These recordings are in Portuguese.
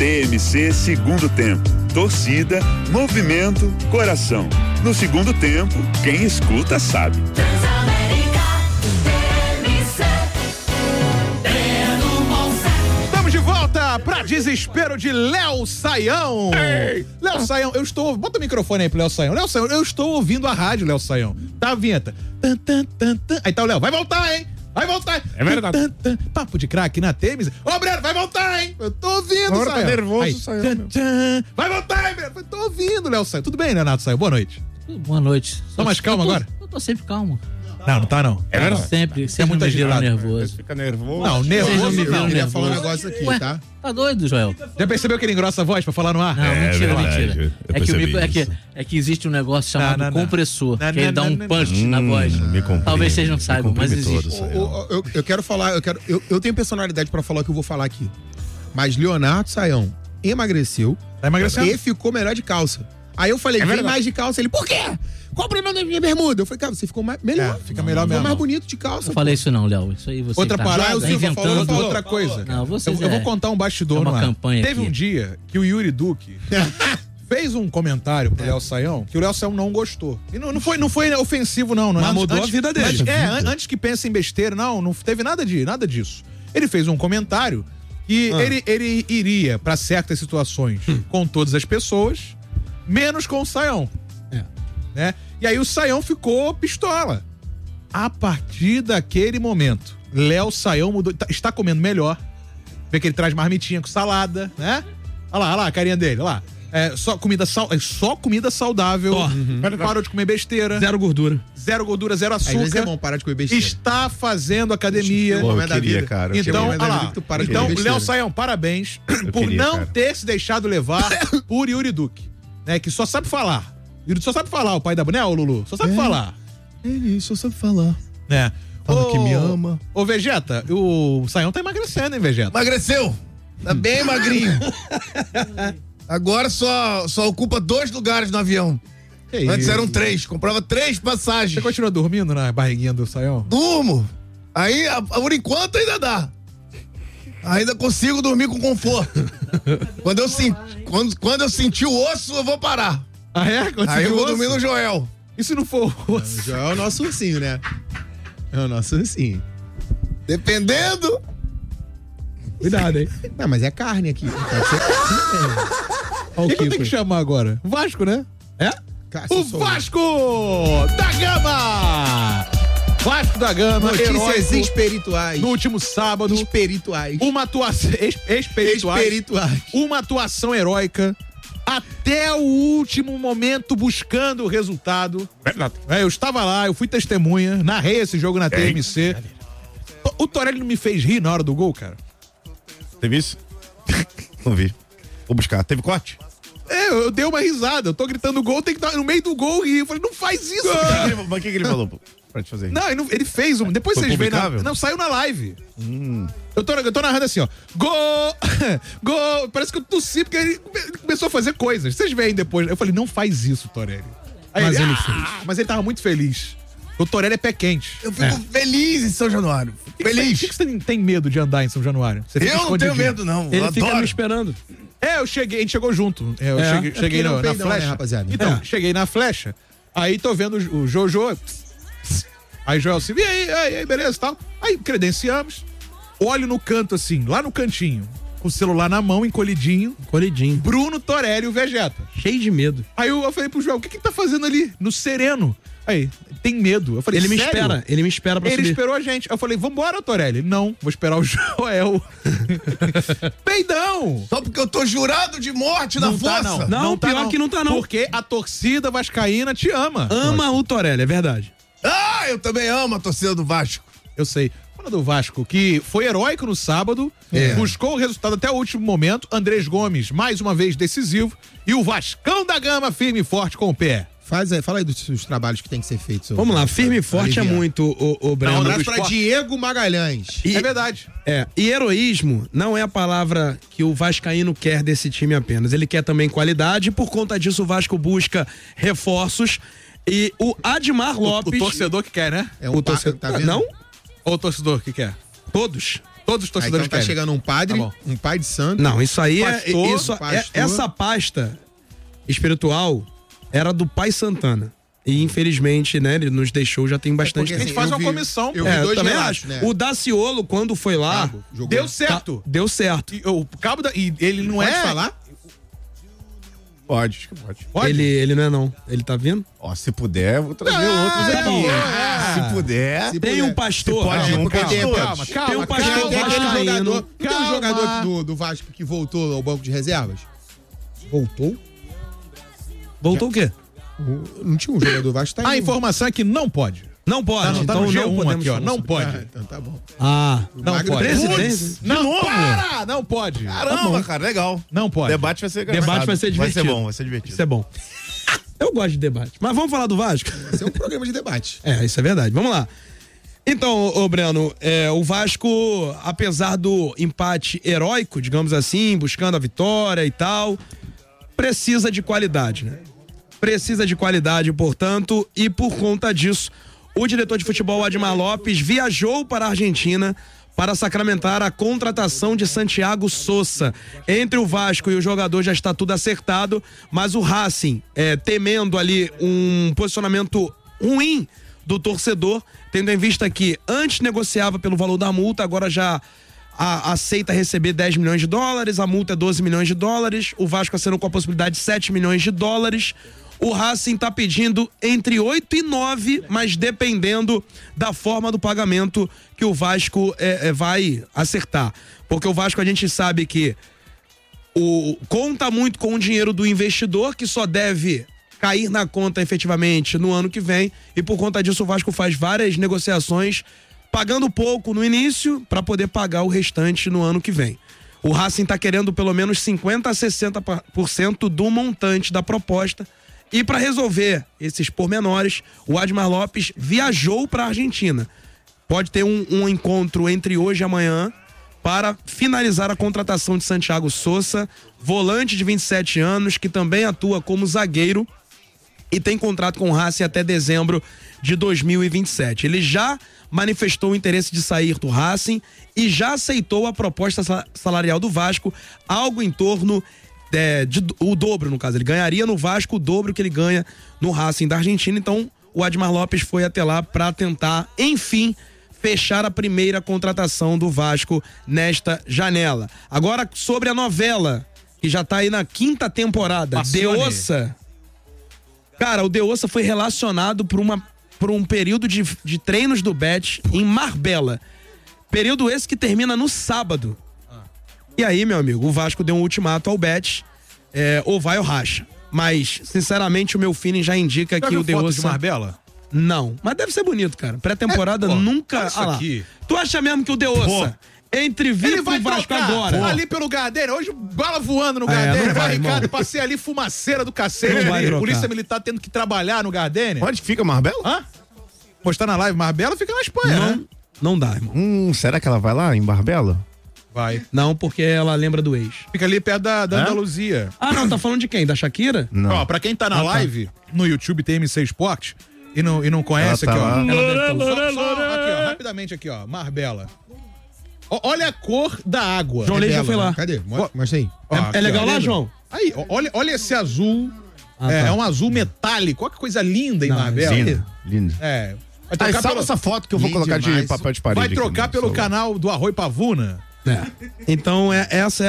TMC Segundo Tempo. Torcida, movimento, coração. No segundo tempo, quem escuta sabe. Estamos de volta pra desespero de Léo Saião. Léo Saião, eu estou... Bota o microfone aí pro Léo Saião. Léo Saião, eu estou ouvindo a rádio, Léo Saião. Tá a vinheta. Aí tá o Léo. Vai voltar, hein? Vai voltar. É verdade. Papo de craque na Temis. Ô, Breno, vai voltar, hein? Eu tô ouvindo, Agora Saião. tá nervoso, Aí, Saião. vai voltar, hein, Breno? Eu tô ouvindo, Léo Saião. Tudo bem, Leonardo Saião? Boa noite. Boa noite. Tô mais calmo agora? Eu tô sempre calmo. Não tá não. É verdade. Sempre. Você muito me viram agitado. nervoso. Fica nervoso. Não, Vocês nervoso não me viram não. Queria nervoso. falar um negócio aqui, Ué, tá? tá doido, Joel? Já percebeu que ele engrossa a voz pra falar no ar? Não, É mentira, verdade, mentira. eu É que, o percebi micro, isso. é que existe um negócio chamado Não. compressor, Não, que ele dá um não. punch na voz. Me comprime, Talvez vocês não me saibam, mas comprime existe. todo, Eu quero falar, eu tenho personalidade pra falar o que eu vou falar aqui. Mas Leonardo Saião emagreceu Tá emagrecendo? e ficou melhor de calça. Aí eu falei, vem verdade. mais de calça. Ele, por quê? Qual o problema da minha bermuda? Eu falei, cara, você ficou melhor. Fica melhor Ficou mesmo. mais bonito de calça. Não falei isso não, Léo. Isso aí você Outra tá parada, o Silva inventando. falou, outra coisa. Não, vocês eu vou contar um bastidor é uma no ar. campanha Teve aqui. um dia que o Yuri Duque fez um comentário pro Léo Saião que o Léo Saião não gostou. E não foi ofensivo, não. Mas mudou a vida dele. Antes que pense em besteira, não teve nada disso. Ele fez um comentário que ele iria pra certas situações com todas as pessoas, menos com o Saião. Né? E aí o Saião ficou pistola. A partir daquele momento, Léo Saião mudou, está comendo melhor. Vê que ele traz marmitinha com salada, né? Olha lá a carinha dele, olha lá. Só comida saudável. Parou de comer besteira. Zero gordura. Zero gordura, zero Às vezes é açúcar. bom parar de comer besteira. Está fazendo academia. Chegou o momento da queria, vida. cara. Então, Chegou o olha momento da lá. vida que tu para de Então, comer besteira. Léo Saião, parabéns por queria, não cara. ter se deixado levar por Yuri Duque, né? Que só sabe falar. Yuri só sabe falar, o pai da boneca, o Lulu. Só sabe falar. Ele só sabe falar. Né? Fala que me ama. Ô, Vegeta, o Saião tá emagrecendo, hein, Vegeta? Emagreceu. Tá bem magrinho. Agora só ocupa 2 lugares no avião. Que Antes isso? eram 3. Comprava 3 passagens. Você continua dormindo na barriguinha do Saião? Durmo. Aí, por enquanto, ainda dá. Ainda consigo dormir com conforto. Quando eu sentir o osso, eu vou parar. Ah, é? Aí eu vou dormir no Joel. E se não for o osso? Já é o nosso ursinho, né? É o nosso ursinho. Dependendo. Cuidado, hein? Não, mas é carne aqui. Pode ser O que eu tenho que chamar agora? Vasco, né? É? O Vasco da Gama! Vasco da Gama, Notícias heróico, espirituais. no último sábado, Espirituais. uma atuação Espirituais. uma atuação heróica até o último momento buscando o resultado. Verdade. Eu estava lá, eu fui testemunha, narrei esse jogo na TMC. O Torelli não me fez rir na hora do gol, cara. Teve isso? Não vi. Vou buscar. Teve corte? Eu dei uma risada, eu tô gritando gol, tem que estar no meio do gol e eu falei, não faz isso, cara. Mas o que ele falou pra te fazer? Não, ele fez um. Depois Foi vocês veem. publicável? Não, saiu na live. Eu tô narrando assim, ó. Gol! Gol! Parece que eu tossi porque ele começou a fazer coisas. Vocês veem depois. Eu falei, não faz isso, Torelli. Aí Mas ele fez. Mas ele tava muito feliz. O Torelli é pé quente. Eu fico feliz em São Januário. Feliz. Por que você tem medo de andar em São Januário? Você fica Eu não tenho escondidinho. medo, não. Ele Eu fica adoro. me esperando. Eu cheguei, a gente chegou junto. Eu cheguei porque não na peidão, né, flecha. rapaziada? Então, cheguei na flecha. Aí tô vendo o Jojo. Aí Joel Silva, e aí, beleza, tal. Aí credenciamos. Olho no canto assim, lá no cantinho, com o celular na mão, encolhidinho. Colidinho. Bruno, Torelli e o Vegeta. Cheio de medo. Aí eu falei pro Joel, o que ele tá fazendo ali? No sereno. Aí, tem medo. Eu falei, Ele me sério? espera pra Ele subir. esperou a gente. Eu falei, vambora, Torelli. Não, vou esperar o Joel. Peidão! Só porque eu tô jurado de morte na força. Tá, Não, pior que não tá, não. Porque a torcida vascaína te ama. Ama o Torelli, é verdade. Ah, eu também amo a torcida do Vasco. Eu sei. Fala do Vasco, que foi heróico no sábado, buscou o resultado até o último momento. Andrés Gomes, mais uma vez, decisivo. E o Vascão da Gama, firme e forte com o pé. Fala aí dos trabalhos que tem que ser feitos. Vamos lá, firme e forte é Aliviar. muito, o Breno. Não, Um abraço do pra esporte. Diego Magalhães. E- É verdade. E heroísmo não é a palavra que o vascaíno quer desse time apenas. Ele quer também qualidade, e por conta disso o Vasco busca reforços. E o Admar O Lopes... torcedor que quer, né? É um o torcedor... tá vendo? Não? Ou o torcedor que quer? Todos. Todos os Aí, torcedores então tá querem. chegando um padre, Tá bom. um pai de santo. Não, isso aí Pastor. essa pasta espiritual era do Pai Santana. E infelizmente, né, ele nos deixou já tem bastante porque, A gente assim, faz eu uma vi- comissão. eu vi Eu dois também relatos, acho. né? O Daciolo, quando foi lá, Cabo, jogou. Deu certo. deu certo. E o cabo da. E ele não Pode é. falar? Pode, acho que pode. Pode? Ele não é não. Ele tá vindo? Ó, se puder, eu vou trazer Ah, outros tá aqui. bom. Se puder. Se Tem puder. um pastor. pode ir porque pra tem- todos. Calma, calma, Tem um calma. pastor Tem aquele vascaíno. jogador. Não tem um Calma. jogador do Vasco que voltou ao banco de reservas? Voltou? Voltou o quê? Não tinha um jogador do Vasco? Tá A indo. informação é que não pode. Não pode. Tá no então G1 não podemos aqui, ó. falar Não sobre- pode. Então tá bom. Ah, Não Magno pode. presidente. Não, para! Não pode. Caramba, cara, legal. Não pode. Debate vai ser engraçado. Debate vai ser divertido. Vai ser bom, vai ser divertido. Isso é bom. Eu gosto de debate. Mas vamos falar do Vasco? Esse é um programa de debate. É, isso é verdade. Vamos lá. Então, ô Breno, o Vasco, apesar do empate heróico, digamos assim, buscando a vitória e tal, precisa de qualidade, né? Precisa de qualidade, portanto, e por conta disso, o diretor de futebol, Admar Lopes, viajou para a Argentina para sacramentar a contratação de Santiago Sousa. Entre o Vasco e o jogador já está tudo acertado, mas o Racing, temendo ali um posicionamento ruim do torcedor, tendo em vista que antes negociava pelo valor da multa, agora já aceita receber 10 milhões de dólares, a multa é 12 milhões de dólares, o Vasco assinou com a possibilidade de 7 milhões de dólares. O Racing tá pedindo entre 8 e 9, mas dependendo da forma do pagamento que o Vasco vai acertar. Porque o Vasco, a gente sabe que conta muito com o dinheiro do investidor, que só deve cair na conta efetivamente no ano que vem, e por conta disso o Vasco faz várias negociações, pagando pouco no início para poder pagar o restante no ano que vem. O Racing tá querendo pelo menos 50% a 60% do montante da proposta. E para resolver esses pormenores, o Admar Lopes viajou para a Argentina. Pode ter um encontro entre hoje e amanhã para finalizar a contratação de Santiago Sousa, volante de 27 anos, que também atua como zagueiro e tem contrato com o Racing até dezembro de 2027. Ele já manifestou o interesse de sair do Racing e já aceitou a proposta salarial do Vasco, algo em torno o dobro, no caso. Ele ganharia no Vasco o dobro que ele ganha no Racing da Argentina. Então, o Admar Lopes foi até lá para tentar, enfim, fechar a primeira contratação do Vasco nesta janela. Agora, sobre a novela, que já tá aí na 5ª temporada, Passione. Deossa. Cara, o Deossa foi relacionado por um período de treinos do Bet em Marbella. Período esse que termina no sábado. E aí, meu amigo, o Vasco deu um ultimato ao Bet, ou vai ou racha. Mas, sinceramente, o meu feeling já indica Já que viu o foto de Deossa... Marbella? Não, mas deve ser bonito, cara. Pré-temporada pô, nunca... olha isso Ah lá. aqui. Tu acha mesmo que o Deossa, entre vir Ele pro vai Vasco trocar agora... ali pelo Gardênia. Hoje, bala voando no não Gardênia. vai, Ricardo, irmão. passei ali fumaceira do cacete. Não vai trocar. Polícia Militar tendo que trabalhar no Gardênia. Onde fica Marbella? Hã? Postar na live Marbella fica na Espanha, né? Não dá, irmão. Será que ela vai lá em Marbella? Vai. Não, porque ela lembra do ex. Fica ali perto da Andaluzia. Ah, não, tá falando de quem? Da Shakira? Não. Ó, pra quem tá na live, no YouTube tem MC Esporte e não conhece Ela aqui, tá ó. lá. Ela deve ter... Só aqui, ó, rapidamente aqui, ó. Marbella. Olha a cor da água. João Leite já Bela, foi lá. né? Cadê? Mostra aí. Ó, É aqui, legal ó. lá, João? Aí, ó, olha esse azul. Ah, é, tá. é um azul metálico. Olha que coisa linda em Não, Marbella. Lindo, lindo. É. Vai Aí, trocar salva pelo, essa foto que eu vou Lindo colocar de demais. papel de parede. vai aqui trocar no pelo celular. canal do Arroio Pavuna. Então, essa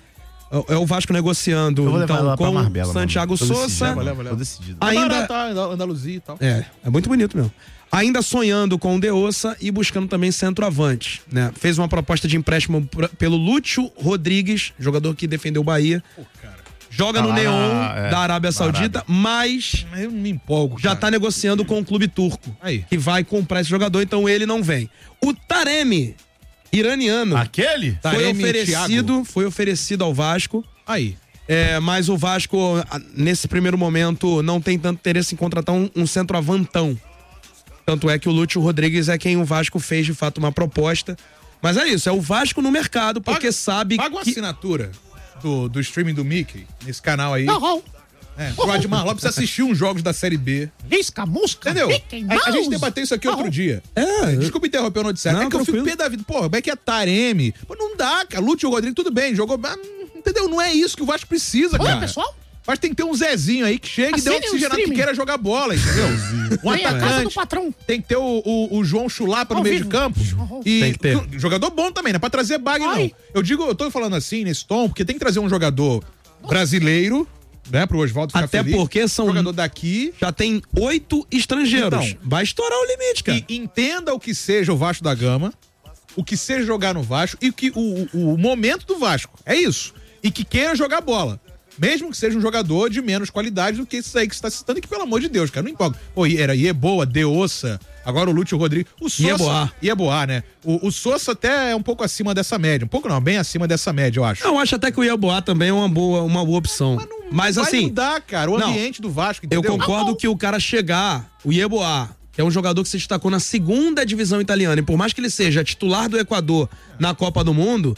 é o Vasco negociando Eu vou levar então, ela pra com Marbella, Santiago mano. Tô Sousa. decidido. Tô decidido. Ainda... Tá, Andaluzia e tal. É muito bonito mesmo. Ainda sonhando com o Deossa e buscando também centroavante, né? Fez uma proposta de empréstimo pelo Lúcio Rodrigues, jogador que defendeu o Bahia. Joga no lá Neon da Arábia da Saudita, mas Mas eu não me empolgo, já cara. tá negociando com o clube turco, Aí. que vai comprar esse jogador, então ele não vem. O Taremi, iraniano, Aquele? Taremi foi oferecido ao Vasco. Aí. Mas o Vasco, nesse primeiro momento, não tem tanto interesse em contratar um centroavantão. Tanto é que o Lúcio Rodrigues é quem o Vasco fez, de fato, uma proposta. Mas é isso, é o Vasco no mercado, porque sabe Paga uma que... assinatura do streaming do Mickey, nesse canal aí. O Admar Lopes assistiu uns jogos da Série B. Lisca, musca, Entendeu? Mickey A gente Mouse. debateu isso aqui outro dia. É. Desculpa interromper o noticiário. Não, É que eu fico tranquilo. pé da vida. Pô, como é que é Taremi? Pô, não dá, cara. Lúcio Rodrigues, tudo bem, jogou. Entendeu? Não é isso que o Vasco precisa, Oi, cara. pessoal. Mas tem que ter um Zezinho aí que chega e dê um Assine o oxigenado que streaming. queira jogar bola, entendeu? Um Vem a casa do atacante. patrão. Tem que ter o João Chulapa no Ao meio vivo. de campo. E Tem que ter. jogador bom também, não é pra trazer bag, não. Ai. Eu tô falando assim, nesse tom, porque tem que trazer um jogador brasileiro, né, pro Oswaldo ficar Até feliz. porque são- Jogador daqui. Já tem 8 estrangeiros. Então. Vai estourar o limite, cara. E entenda o que seja o Vasco da Gama, o que seja jogar no Vasco e que o momento do Vasco. É isso. E que queira jogar bola. Mesmo que seja um jogador de menos qualidade do que esse aí que você tá citando, e que pelo amor de Deus, cara, não importa. Pô, era Ieboa, Deossa, agora o Lúcio Rodrigues. O Sosa. Ieboa, né? O Sosa até é um pouco acima dessa média. Um pouco não, bem acima dessa média, eu acho. Eu acho até que o Ieboá também é uma boa opção. Mas Vai assim, mudar, cara, o não, ambiente do Vasco, eu entendeu? concordo que o cara chegar, o Ieboá, que é um jogador que se destacou na segunda divisão italiana, e por mais que ele seja titular do Equador na Copa do Mundo,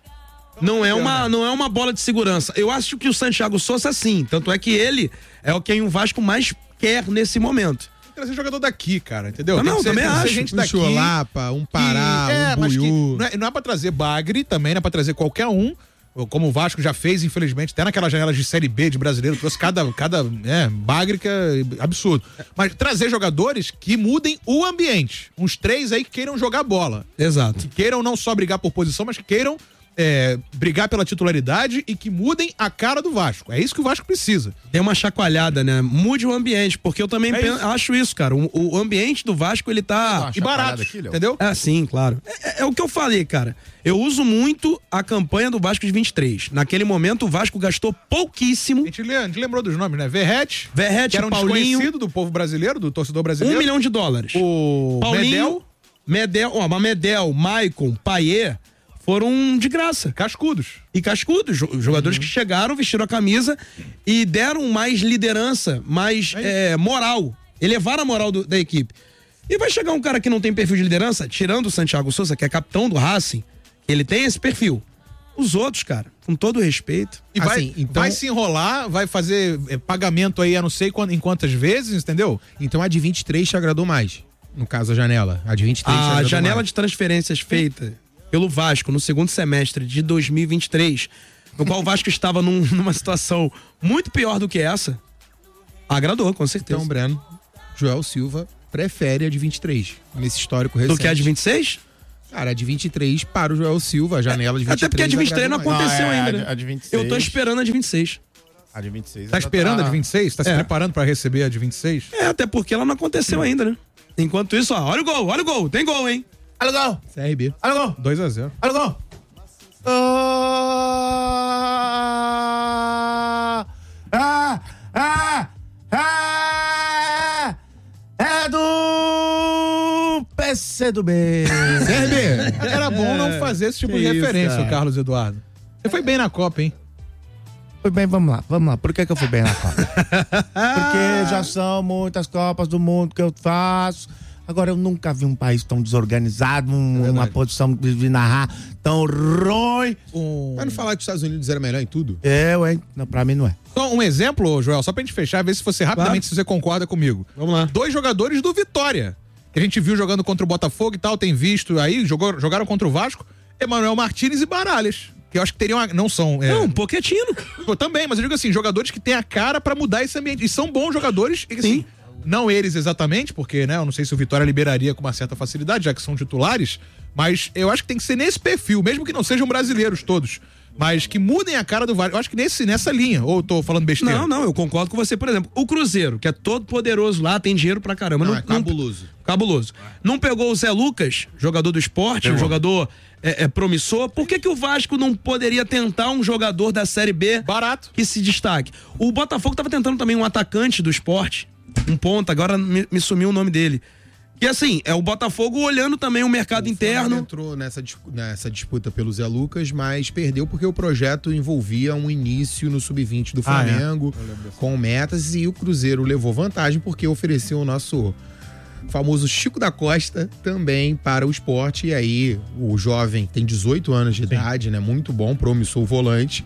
não é uma bola de segurança. Eu acho que o Santiago Sousa sim, tanto é que ele é quem o Vasco mais quer nesse momento. Tem que trazer jogador daqui, cara, entendeu? Não, Tem que ser- também tem que ser acho. gente Um daqui. Chulapa, um Pará, um mas que Buiú. não é pra trazer bagre também, não é pra trazer qualquer um. Como o Vasco já fez, infelizmente, até naquelas janelas de Série B de brasileiro, trouxe cada bagre que é absurdo. Mas trazer jogadores que mudem o ambiente. Uns 3 aí que queiram jogar bola. Exato. Que queiram não só brigar por posição, mas que queiram brigar pela titularidade e que mudem a cara do Vasco. É isso que o Vasco precisa. Tem uma chacoalhada, né? Mude o ambiente, porque eu também acho isso, cara. O ambiente do Vasco, ele tá... E barato, entendeu? É, sim, claro. É o que eu falei, cara. Eu uso muito a campanha do Vasco de 23. Naquele momento, o Vasco gastou pouquíssimo. A gente lembrou dos nomes, né? Verrete, que era um Paulinho, desconhecido do povo brasileiro, do torcedor brasileiro. $1 milhão. O Paulinho, Medel, Maicon, Paier foram de graça. Cascudos. E cascudos, jogadores que chegaram, vestiram a camisa e deram mais liderança, mais moral, elevaram a moral da equipe. E vai chegar um cara que não tem perfil de liderança, tirando o Santiago Sousa, que é capitão do Racing, ele tem esse perfil. Os outros, cara, com todo respeito. E Assim, vai se enrolar, vai fazer pagamento aí a não sei em quantas vezes, entendeu? Então a de 23 te agradou mais. No caso, a janela. A de 23 te A agradou janela mais. de transferências feita pelo Vasco no segundo semestre de 2023, no qual o Vasco estava numa situação muito pior do que essa, agradou, com certeza. Então, Breno, Joel Silva prefere a de 23, nesse histórico recente. Do que a de 26? Cara, a de 23 para o Joel Silva, a janela de 23. Até porque a de 23 não agradou mais. aconteceu ainda, né? A de 26. Eu tô esperando a de 26. A de 26. Tá esperando a de 26? Tá se É. preparando pra receber a de 26? É, até porque ela não aconteceu ainda, né? Enquanto isso, ó, olha o gol, tem gol, hein? Olha o gol! CRB. Olha o gol! 2-0. Olha o gol! É do PC do B. CRB. Era bom não fazer esse tipo de isso, referência, cara. o Carlos Eduardo. Você foi bem na Copa, hein? Foi bem, vamos lá. Por que eu fui bem na Copa? Porque já são muitas Copas do Mundo que eu faço. Agora, eu nunca vi um país tão desorganizado, uma posição de narrar tão ruim. Mas não falar que os Estados Unidos era melhor em tudo? Hein? Não, pra mim não é. Só um exemplo, Joel, só pra gente fechar, ver se você rapidamente, se você concorda comigo. Vamos lá. 2 jogadores do Vitória, que a gente viu jogando contra o Botafogo e tal, tem visto aí, jogaram contra o Vasco, Emanuel Martínez e Baralhas. Que eu acho que teriam. Não são. Não, Pochettino. Eu também, mas eu digo assim, jogadores que têm a cara pra mudar esse ambiente. E são bons jogadores, e assim, não eles exatamente, porque, né, eu não sei se o Vitória liberaria com uma certa facilidade, já que são titulares, mas eu acho que tem que ser nesse perfil, mesmo que não sejam brasileiros todos, mas que mudem a cara do Vasco. Eu acho que nessa linha, ou eu tô falando besteira? Não, eu concordo com você. Por exemplo, o Cruzeiro, que é todo poderoso lá, tem dinheiro pra caramba. Não, é cabuloso. Cabuloso. Não pegou o Zé Lucas, jogador do esporte, um jogador promissor. Por que o Vasco não poderia tentar um jogador da Série B Barato. que se destaque? O Botafogo tava tentando também um atacante do esporte, um ponta, agora me sumiu o nome dele. E assim, é o Botafogo olhando também o mercado interno. Entrou nessa disputa pelo Zé Lucas, mas perdeu porque o projeto envolvia um início no sub-20 do Flamengo, com metas, e o Cruzeiro levou vantagem porque ofereceu o nosso famoso Chico da Costa também para o esporte. E aí o jovem tem 18 anos de idade, né? Muito bom, promissor volante.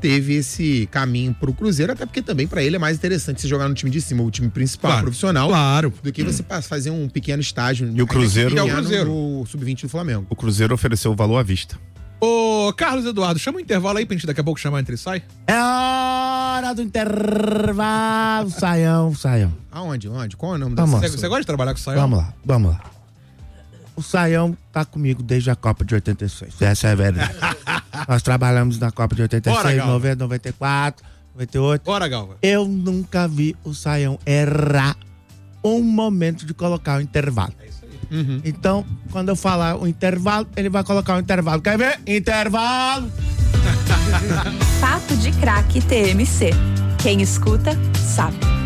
teve esse caminho pro Cruzeiro, até porque também pra ele é mais interessante você jogar no time de cima, o time principal, Claro, profissional, claro. do que você fazer um pequeno estágio. E o Cruzeiro- no Sub-20 do Flamengo. O Cruzeiro ofereceu o valor à vista. Ô, Carlos Eduardo, chama o intervalo aí pra gente daqui a pouco chamar entre e sai. É hora do intervalo. Saião. Aonde? Qual é o nome da Vamos lá. Você gosta de trabalhar com o Saião? Vamos lá. O Saião tá comigo desde a Copa de 86. Essa é a verdade. Nós trabalhamos na Copa de 86, Bora, Galva. 90, 94, 98. Bora, Galva. Eu nunca vi o Saião errar um momento de colocar o intervalo. É isso aí. Então, quando eu falar o intervalo, ele vai colocar o intervalo. Quer ver? Intervalo! Papo de Craque TMC. Quem escuta, sabe.